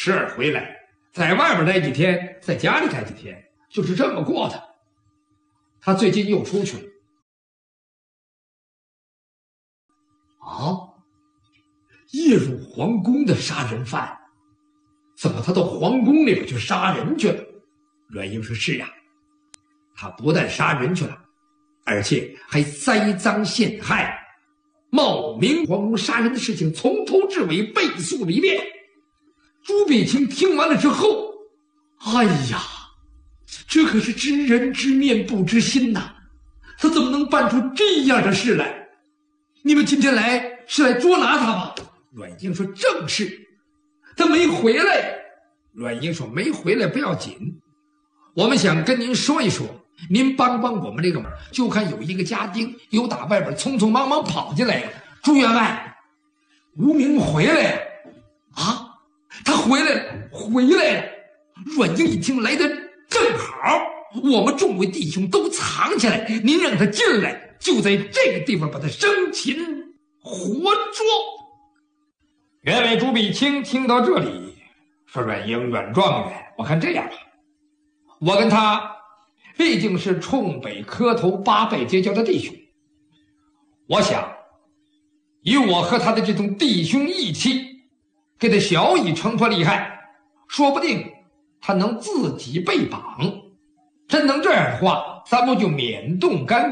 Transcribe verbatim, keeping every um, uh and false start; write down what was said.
时而回来，在外边待几天，在家里待几天，就是这么过的。他最近又出去了。啊，夜入皇宫的杀人犯，怎么他到皇宫里边去杀人去了？阮英说：“是啊，他不但杀人去了，而且还栽赃陷害，冒名皇宫杀人的事情从头至尾背述了一遍。”朱碧清听完了之后，哎呀，这可是知人知面不知心呐，他怎么能办出这样的事来？你们今天来是来捉拿他吧？阮英说：“正是。”他没回来。阮英说：“没回来不要紧，我们想跟您说一说，您帮帮我们这个忙。就看有一个家丁由打外边匆匆忙忙跑进来，朱员外，无名回来了啊！他回来了，回来了。”阮英一听来的正好，我们众位弟兄都藏起来，您让他进来，就在这个地方把他生擒活捉。原来朱碧清听到这里，说：“阮英，阮状元，我看这样吧，我跟他毕竟是冲北磕头八拜结交的弟兄，我想以我和他的这种弟兄义气，给他小以惩罚厉害，说不定他能自己被绑。真能这样的话，咱们就免动干戈。”